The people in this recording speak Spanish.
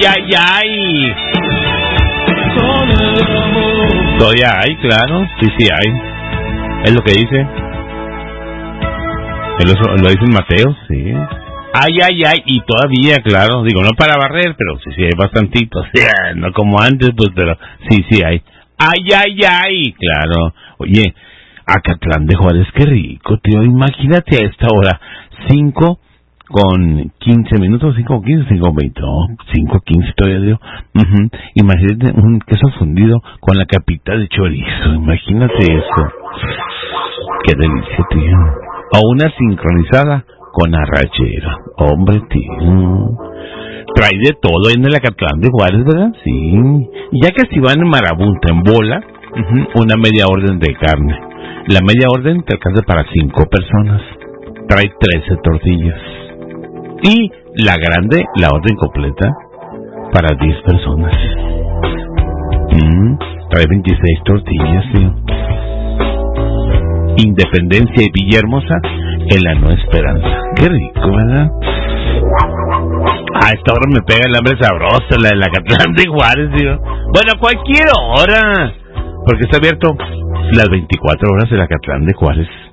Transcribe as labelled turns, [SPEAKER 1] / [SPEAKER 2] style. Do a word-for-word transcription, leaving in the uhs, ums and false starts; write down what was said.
[SPEAKER 1] ay, ay. Todavía hay, claro. Sí, sí hay. Es lo que dice. Él lo, lo dice en Mateo, sí. Ay, ay, ay. Y todavía, claro. Digo, no para barrer, pero sí, sí hay bastantitos. O sea, no como antes, pues, pero sí, sí hay. Ay, ay, ay. Claro. Oye, Acatlán de Juárez, qué rico, tío. Imagínate a esta hora. Cinco con quince minutos, cinco con quince, cinco con veinte. No, cinco quince todavía, digo. Uh-huh. Imagínate un queso fundido con la capita de chorizo. Imagínate eso. Qué delicia, tío. O una sincronizada con arrachera. Hombre, tío. Trae de todo en el Acatlán de Juárez, ¿verdad? Sí. Y ya que si van en marabunta, en bola, uh-huh, una media orden de carne. La media orden te alcanza para cinco personas. Trae trece tortillas. Y la grande, la orden completa, para diez personas. Mm, trae veintiséis tortillas, tío. Independencia y Villahermosa en la Nueva Esperanza. Qué rico, ¿verdad? A esta hora me pega el hambre sabrosa, la de la Acatlán de Juárez, tío. Bueno, a cualquier hora, porque está abierto las veinticuatro horas de la Acatlán de Juárez.